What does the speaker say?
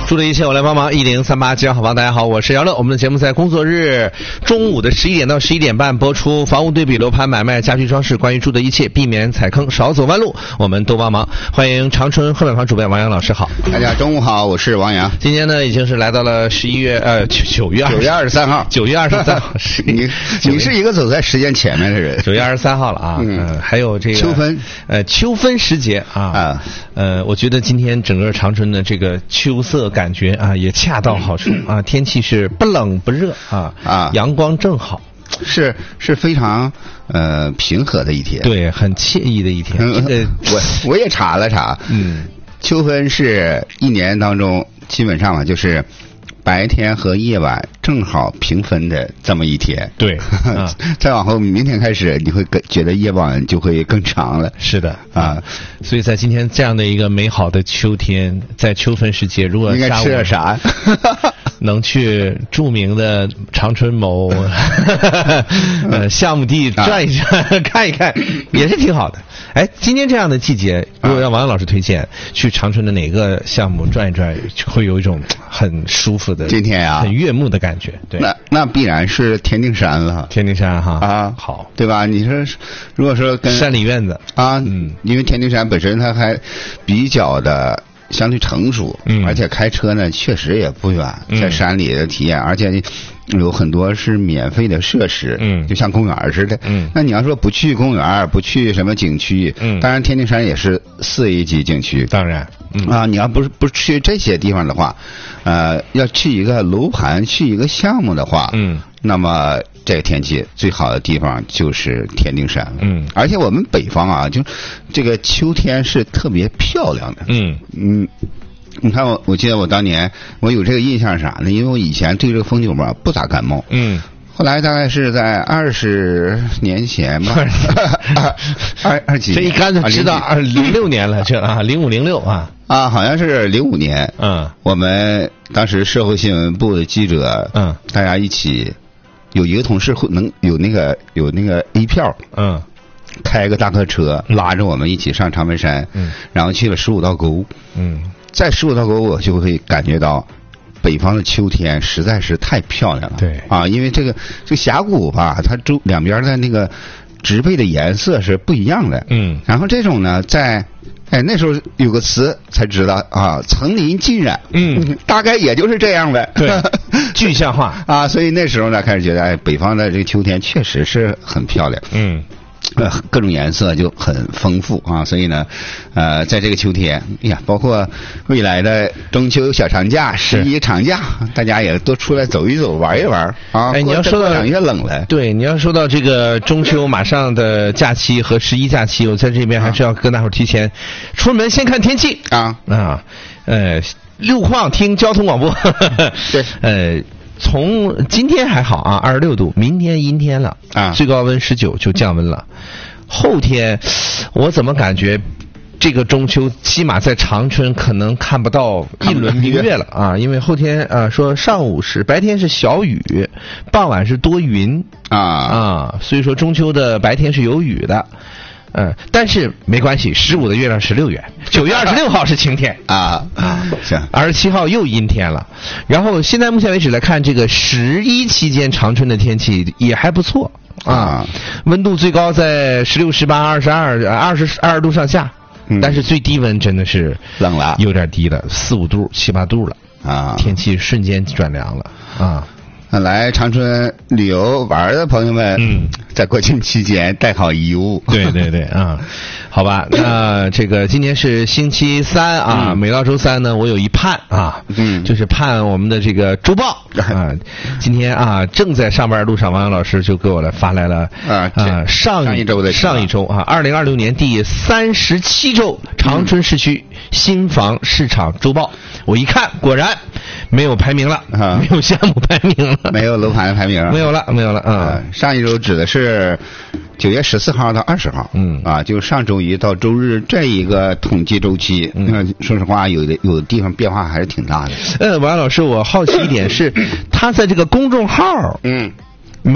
祝这一切我来帮忙，1038吉祥好房，大家好，我是姚乐。我们的节目在工作日中午的11点到11点半播出。房屋对比、楼盘买卖、家居装饰，关于住的一切，避免踩坑，少走弯路，我们都帮忙。欢迎长春贺买房主编王阳老师好。 大家中午好，我是王阳。 今天呢已经是来到了9月23号。9月23号， 你是一个走在时间前面的人。 9月23号了啊，还有这个秋分时节啊，我觉得今天整个长春的这个秋色感觉啊也恰到好处啊，天气是不冷不热啊，阳光正好， 是非常平和的一天， 对，很惬意的一天。 我也查了查，秋分是一年当中基本上就是白天和夜晚正好平分的这么一天。 对， 再往后明天开始，你会觉得夜晚就会更长了。 是的啊，所以在今天这样的一个美好的秋天，在秋分时节，如果应该吃点啥？ 能去著名的长春某项目地转一转看一看，也是挺好的。哎，今天这样的季节，如果让王阳老师推荐去长春的哪个项目转一转，会有一种很舒服的今天很悦目的感觉。对， 那必然是天定山了。 天定山哈啊， 好， 对吧？你说如果说跟山里院子啊，因为天定山本身它还比较的相对成熟，而且开车呢确实也不远，在山里的体验，而且有很多是免费的设施，就像公园似的。那你要说不去公园，不去什么景区，当然天定山也是4A级景区， 当然你要不去这些地方的话，要去一个楼盘，去一个项目的话，那么这个天气最好的地方就是天定山。而且我们北方啊，就这个秋天是特别漂亮的。你看我记得我当年我有这个印象啥呢？因为我以前对这个风景吧不咋感冒。后来大概是在20年前吧，20几年， 这一看就知道06年了，这05、06啊， 好像是05年。我们当时社会新闻部的记者，大家一起有一个同事能有那个 A 票，开个大客车拉着我们一起上长白山，然后去了15道沟，在15道沟我就会感觉到北方的秋天实在是太漂亮了。 对啊，因为这个峡谷吧，它两边的那个植被的颜色是不一样的。然后这种呢，那时候有个词才知道啊，层林尽染。大概也就是这样呗。 对，具象化啊，所以那时候呢，开始觉得北方的这个秋天确实是很漂亮。各种颜色就很丰富啊，所以呢，在这个秋天，包括未来的中秋小长假、11长假，大家也都出来走一走、玩一玩啊。 你要说到 2月冷了， 对，你要说到这个中秋马上的假期和11假期，我在这边还是要跟大伙儿提前出门先看天气路况听交通广播。 对， 从今天还好啊，26度，明天阴天了最高温19就降温了。后天我怎么感觉这个中秋起码在长春可能看不到一轮明月了啊？因为后天说上午白天是小雨，傍晚是多云所以说中秋的白天是有雨的。但是没关系，15的月亮16圆，9月26号是晴天27号又阴天了。然后现在目前为止来看，这个11期间长春的天气也还不错温度最高在16、18、22度上下，但是最低温真的是冷了， 有点低了，4、5度、7、8度了天气瞬间转凉了来长春旅游玩的朋友们，在国庆期间带好衣物。 对好吧，那这个今天是星期3每到周3呢，我有一盼就是盼我们的这个周报今天正在上班路上，王阳老师就给我发来了上一周2026年第37周长春市区新房市场周报。我一看，果然没有排名了没有项目排名了， 没有楼盘排名， 没有了上一周指的是9月14号到20号，就上周一到周日这一个统计周期。说实话，有的地方变化还是挺大的。 王老师，我好奇一点是，他在这个公众号